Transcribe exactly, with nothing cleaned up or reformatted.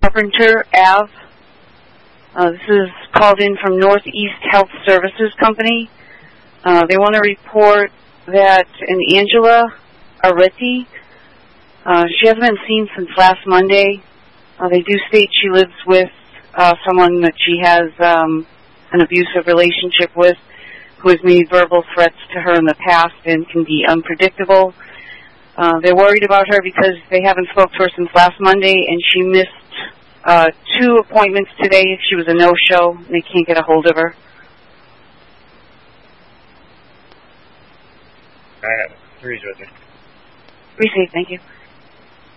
Carpenter Avenue. Uh, this is called in from Northeast Health Services Company. Uh, they want to report that an Angela Arretti, uh, she hasn't been seen since last Monday. Uh, they do state she lives with uh, someone that she has um, an abusive relationship with, who has made verbal threats to her in the past and can be unpredictable. Uh, they're worried about her because they haven't spoke to her since last Monday, and she missed uh, two appointments today. She was a no-show, and they can't get a hold of her. I have it. Three's with me. Appreciate it. Thank you.